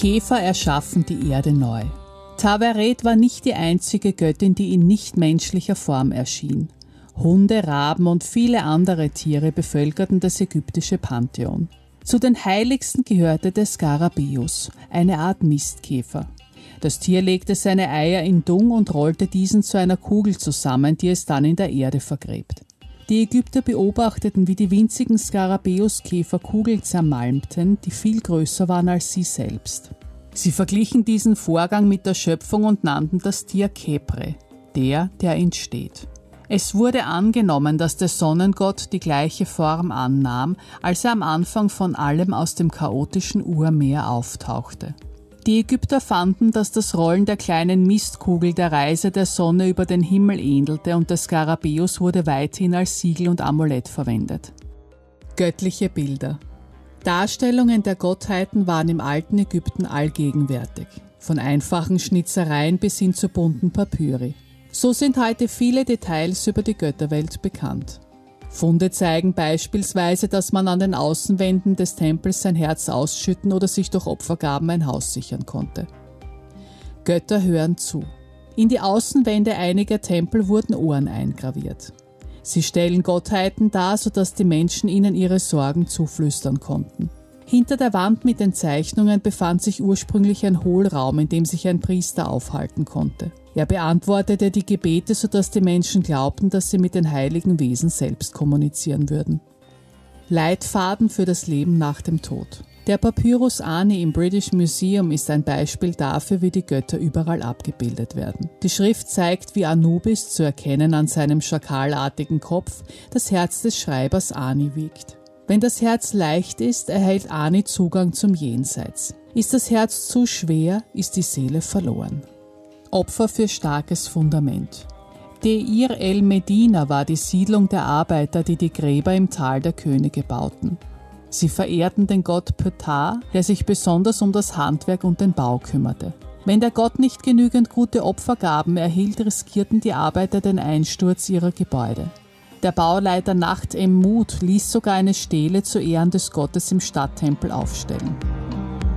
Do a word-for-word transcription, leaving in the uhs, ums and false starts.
Käfer erschaffen die Erde neu. Taweret war nicht die einzige Göttin, die in nichtmenschlicher Form erschien. Hunde, Raben und viele andere Tiere bevölkerten das ägyptische Pantheon. Zu den heiligsten gehörte der Skarabäus, eine Art Mistkäfer. Das Tier legte seine Eier in Dung und rollte diesen zu einer Kugel zusammen, die es dann in der Erde vergräbt. Die Ägypter beobachteten, wie die winzigen Skarabäuskäfer Kugeln zermalmten, die viel größer waren als sie selbst. Sie verglichen diesen Vorgang mit der Schöpfung und nannten das Tier Khepre, der, der entsteht. Es wurde angenommen, dass der Sonnengott die gleiche Form annahm, als er am Anfang von allem aus dem chaotischen Urmeer auftauchte. Die Ägypter fanden, dass das Rollen der kleinen Mistkugel der Reise der Sonne über den Himmel ähnelte und der Skarabäus wurde weithin als Siegel und Amulett verwendet. Göttliche Bilder. Darstellungen der Gottheiten waren im alten Ägypten allgegenwärtig, von einfachen Schnitzereien bis hin zu bunten Papyri. So sind heute viele Details über die Götterwelt bekannt. Funde zeigen beispielsweise, dass man an den Außenwänden des Tempels sein Herz ausschütten oder sich durch Opfergaben ein Haus sichern konnte. Götter hören zu. In die Außenwände einiger Tempel wurden Ohren eingraviert. Sie stellen Gottheiten dar, sodass die Menschen ihnen ihre Sorgen zuflüstern konnten. Hinter der Wand mit den Zeichnungen befand sich ursprünglich ein Hohlraum, in dem sich ein Priester aufhalten konnte. Er beantwortete die Gebete, sodass die Menschen glaubten, dass sie mit den heiligen Wesen selbst kommunizieren würden. Leitfaden für das Leben nach dem Tod. Der Papyrus Ani im British Museum ist ein Beispiel dafür, wie die Götter überall abgebildet werden. Die Schrift zeigt, wie Anubis, zu erkennen an seinem schakalartigen Kopf, das Herz des Schreibers Ani wiegt. Wenn das Herz leicht ist, erhält Ani Zugang zum Jenseits. Ist das Herz zu schwer, ist die Seele verloren. Opfer für starkes Fundament. Deir el-Medina war die Siedlung der Arbeiter, die die Gräber im Tal der Könige bauten. Sie verehrten den Gott Ptah, der sich besonders um das Handwerk und den Bau kümmerte. Wenn der Gott nicht genügend gute Opfergaben erhielt, riskierten die Arbeiter den Einsturz ihrer Gebäude. Der Bauleiter Nacht em Mut ließ sogar eine Stele zu Ehren des Gottes im Stadttempel aufstellen.